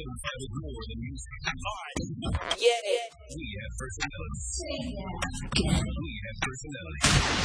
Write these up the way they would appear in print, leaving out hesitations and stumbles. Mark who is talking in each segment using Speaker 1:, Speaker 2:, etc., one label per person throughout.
Speaker 1: It's more than music.
Speaker 2: Yeah.
Speaker 1: We have personality. We have personality.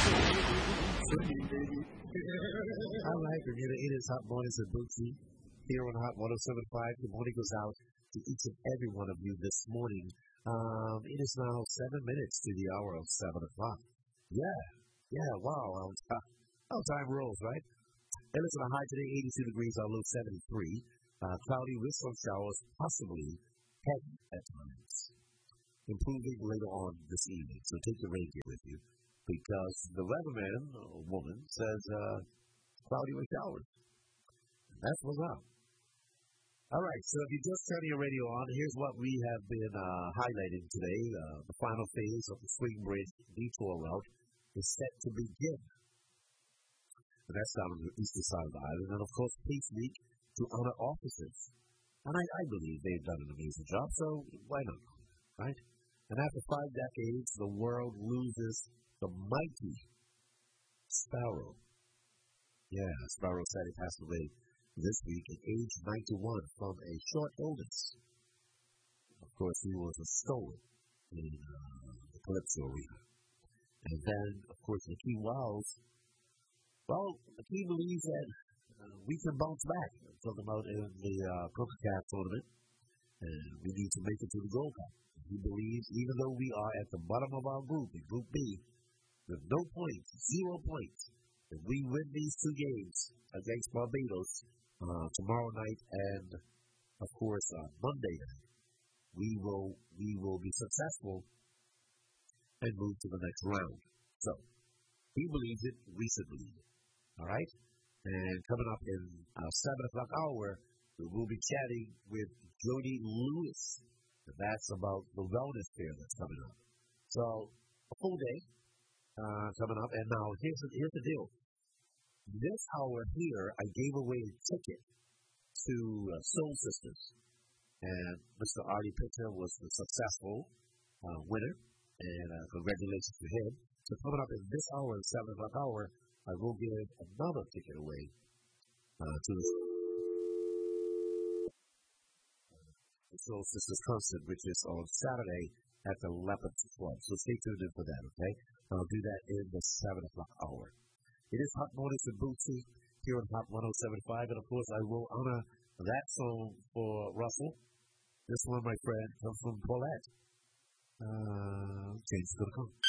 Speaker 3: All right, Bermuda, it is Hot Mornings with Bootsy here on Hot 107.5. Good morning goes out to each and every one of you this morning. It is now 7 minutes to the hour of 7 o'clock. Yeah, wow. How time rolls, right? And listen, a high today, 82 degrees, our low 73. Cloudy with some showers, possibly heavy at times. Improving later on this evening, so take your rain gear with you. Because the weatherman, or woman, says cloudy with showers. That's what's up. All right, so if you just turn your radio on, here's what we have been highlighting today. The final phase of the Swing Bridge detour route is set to begin. And that's down on the eastern side of the island. And, of course, Police Week to honor officers. And I believe they've done an amazing job, so why not, right? And after 5 decades, the world loses the mighty Sparrow. Yeah, Sparrow sadly passed away this week at age 91 from a short illness. Of course, he was a stolen in the Calypso arena. And then, of course, Nakeem Wiles. Well, Nakeem believes that we can bounce back. I'm talking about in the CONCACAF tournament. And we need to make it to the Gold Cup. He believes, even though we are at the bottom of our group, in Group B, with no points, 0 points, if we win these 2 games against Barbados tomorrow night and, of course, Monday night, we will be successful and move to the next round. So, he believes it, we should believe it. All right? And coming up in 7 o'clock hour, we'll be chatting with Jody Lewis. And that's about the wellness fair that's coming up. So, a full day coming up. And now, here's the deal. This hour here, I gave away a ticket to Soul Sisters. And Mr. Artie Pitcher was the successful winner. And congratulations to him. So coming up in this hour, the 7 o'clock hour, I will give another ticket away to the Soul Sisters concert, which is on Saturday at the Leopard Club. So stay tuned in for that, okay? I'll do that in the 7 o'clock hour. It is Hot Mornings with Bootsy here on Hot 107.5. And, of course, I will honor that song for Russell. This one, my friend, comes from Paulette. Change is going to come.